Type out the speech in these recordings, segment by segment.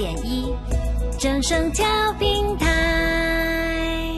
104.1正声调频台。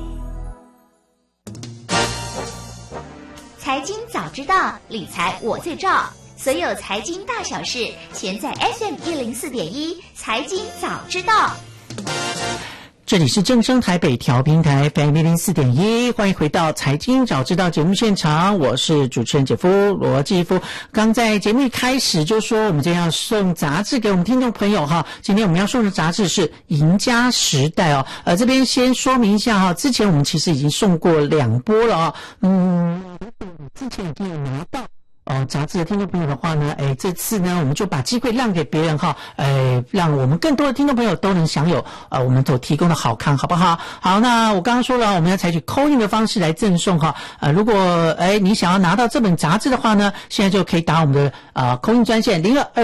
财经早知道，理财我最照。所有财经大小事，全在 FM104.1财经早知道。 这里是正声台北调频台 FM104.1，欢迎回到财经早知道节目现场，我是主持人姐夫罗继夫。刚在节目一开始就说我们今天要送杂志给我们听众朋友哈，今天我们要送的杂志是《赢家时代》哦。这边先说明一下哈，之前我们其实已经送过2波了之前已经有拿到杂志的听众朋友的话呢，这次呢我们就把机会让给别人哈，让我们更多的听众朋友都能享有我们所提供的好康，好不好？好，那我刚刚说了，我们要采取 call in 的方式来赠送哈。如果你想要拿到这本杂志的话呢，现在就可以打我们的call in 专线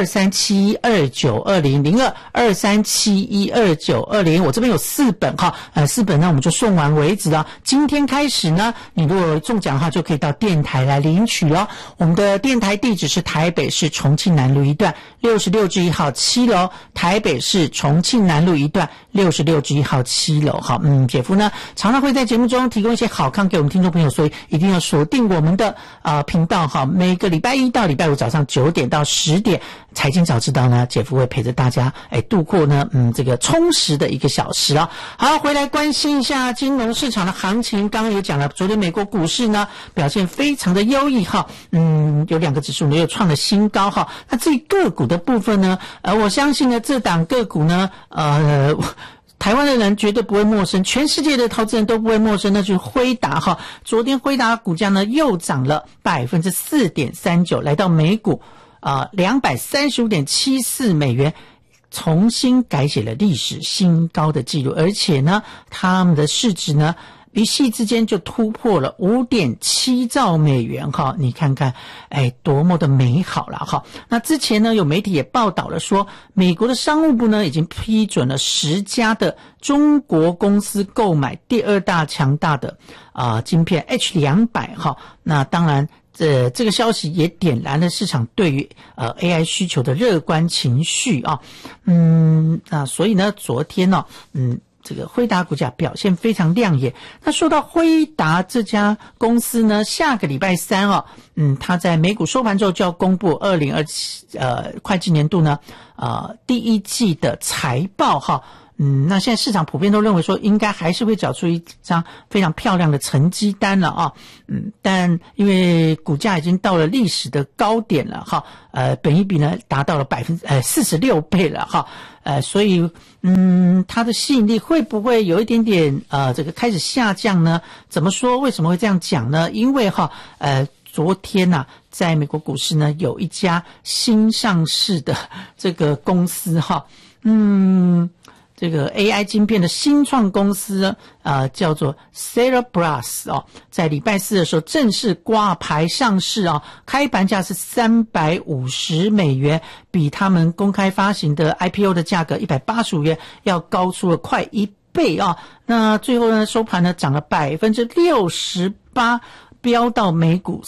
02-237-2920，02-237-2920。我这边有4本哈，4本呢我们就送完为止了。今天开始呢，你如果中奖的话，就可以到电台来领取哦。我们的电台地址是台北市重庆南路1段66-1号7楼，台北市重庆南路1段66-1号7楼。好，姐夫呢常常会在节目中提供一些好康给我们听众朋友，所以一定要锁定我们的频道哈。每个礼拜1到礼拜5早上9点到10点，财经早知道呢，姐夫会陪着大家度过呢这个充实的1个小时啊。好，回来关心一下金融市场的行情。刚刚也讲了，昨天美国股市呢表现非常的优异哈，有2个指数呢又创了新高哈。那至于个股的部分呢，我相信呢这档个股呢台湾的人绝对不会陌生，全世界的投资人都不会陌生，那就是辉达哈。昨天辉达股价呢又涨了 4.39%， 来到每股235.74美元，重新改写了历史新高的记录，而且呢他们的市值呢一夕之间就突破了 5.7 兆美元哈，你看看多么的美好了哈。那之前呢有媒体也报道了说，美国的商务部呢已经批准了10家的中国公司购买第2大强大的晶片 H200 哈。那当然这个消息也点燃了市场对于AI 需求的乐观情绪啊。那所以呢昨天呢这个辉达股价表现非常亮眼。那说到辉达这家公司呢，下个礼拜3它在美股收盘之后就要公布2027会计年度呢第1季的财报哈。那现在市场普遍都认为说应该还是会缴出一张非常漂亮的成绩单了啊。但因为股价已经到了历史的高点了哈，本益比呢达到了46倍了哈。所以它的吸引力会不会有一点点这个开始下降呢？怎么说？为什么会这样讲呢？因为昨天在美国股市呢有一家新上市的这个公司哈，这个 AI 晶片的新创公司叫做 Cerebras 在礼拜4的时候正式挂牌上市开盘价是350美元，比他们公开发行的 IPO 的价格185元要高出了快1倍那最后呢收盘呢涨了 68%， 飙到每股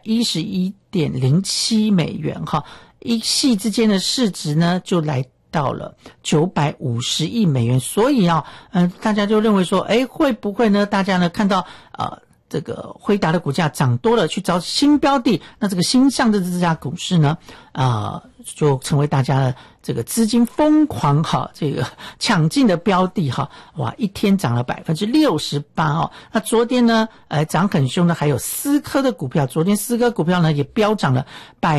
311.07 美元一夕之间的市值呢就来到了950亿美元。所以大家就认为说会不会呢大家呢看到这个辉达的股价涨多了去找新标的，那这个新上的这家股市呢就成为大家的这个资金疯狂这个抢进的标的哇，一天涨了 68%那昨天呢涨很凶的还有思科的股票，昨天思科股票呢也飙涨了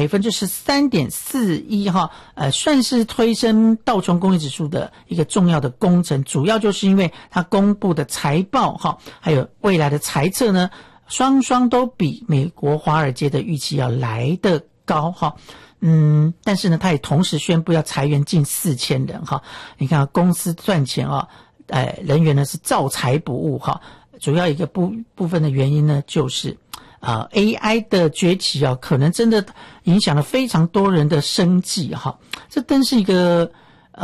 13.41%算是推升道琼工业指数的一个重要的工程，主要就是因为它公布的财报还有未来的财测呢双双都比美国华尔街的预期要来得高但是呢他也同时宣布要裁员近4000人你看公司赚钱人员呢是照财不误主要一个部分的原因呢就是AI 的崛起可能真的影响了非常多人的生计这真是一个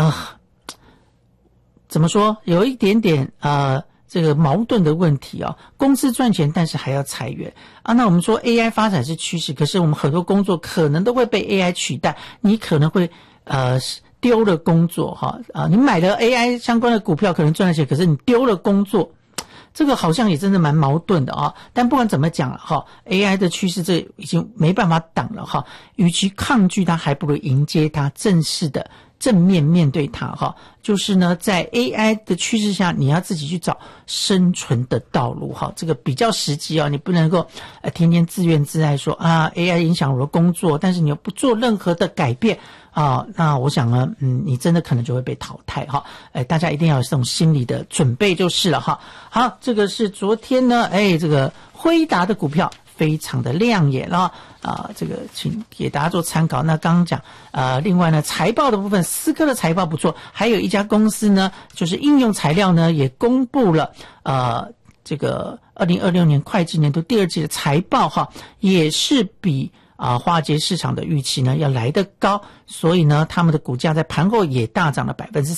怎么说有一点点这个矛盾的问题公司赚钱但是还要裁员那我们说 AI 发展是趋势，可是我们很多工作可能都会被 AI 取代，你可能会丢了工作哈你买了 AI 相关的股票可能赚了钱，可是你丢了工作，这个好像也真的蛮矛盾的啊。但不管怎么讲了哈 ，AI 的趋势这已经没办法挡了哈。与其抗拒它，还不如迎接它，正式的正面面对它哈。就是呢，在 AI 的趋势下，你要自己去找生存的道路哈。这个比较实际啊，你不能够天天自怨自艾说啊 AI 影响我的工作，但是你又不做任何的改变。那我想呢，你真的可能就会被淘汰哈。大家一定要有这种心理的准备就是了哈。好，这个是昨天呢，这个辉达的股票非常的亮眼了这个请给大家做参考。那刚刚讲另外呢，财报的部分，思科的财报不错，还有一家公司呢，就是应用材料呢也公布了这个2026年会计年度第二季的财报哈，也是比华尔街市场的预期呢要来得高，所以呢他们的股价在盘后也大涨了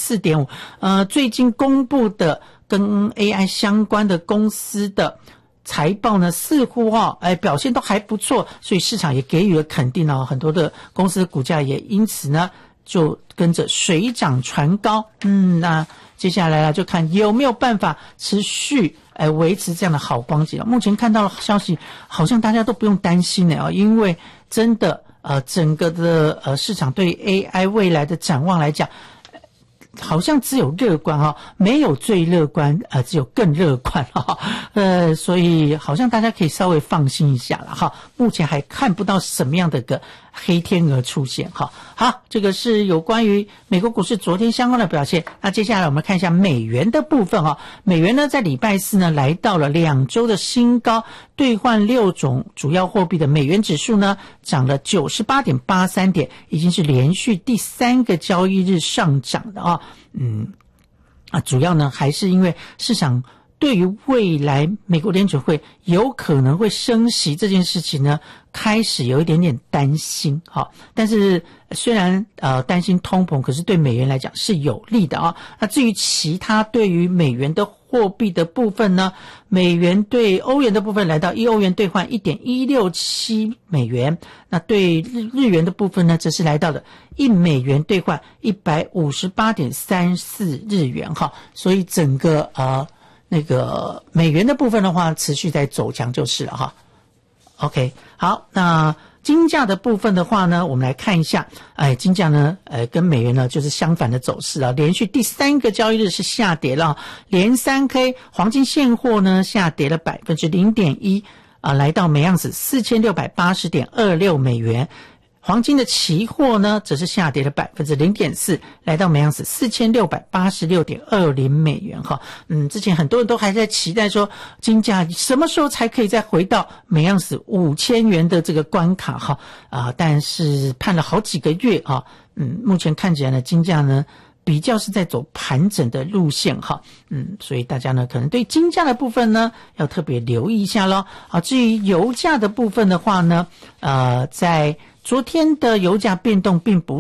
4.5%。最近公布的跟 AI 相关的公司的财报呢似乎表现都还不错，所以市场也给予了肯定很多的公司的股价也因此呢就跟着水涨船高。那接下来就看有没有办法持续维持这样的好光景。目前看到的消息好像大家都不用担心因为真的整个的市场对 AI 未来的展望来讲好像只有乐观没有最乐观只有更乐观所以好像大家可以稍微放心一下了目前还看不到什么样的个黑天鹅出现好，这个是有关于美国股市昨天相关的表现。那接下来我们看一下美元的部分美元呢在礼拜四呢来到了2周的新高，兑换6种主要货币的美元指数呢涨了 98.83 点，已经是连续第3个交易日上涨的主要呢还是因为市场对于未来美国联准会有可能会升息这件事情呢开始有一点点担心但是虽然担心通膨，可是对美元来讲是有利的那至于其他对于美元的货币的部分呢，美元对欧元的部分来到1欧元兑换 1.167 美元，那对日元的部分呢则是来到了1美元兑换 158.34 日元所以整个那个美元的部分的话持续在走强就是了OK， 好，那金价的部分的话呢，我们来看一下金价呢跟美元呢就是相反的走势连续第3个交易日是下跌了连3K， 黄金现货呢下跌了 0.1%来到每盎司 4680.26 美元。黄金的期货呢则是下跌了 0.4%， 来到每盎司 4686.20 美元之前很多人都还在期待说金价什么时候才可以再回到每盎司5000元的这个关卡但是盼了好几个月目前看起来呢金价呢比较是在走盘整的路线所以大家呢可能对金价的部分呢要特别留意一下咯至于油价的部分的话呢在昨天的油价变动并不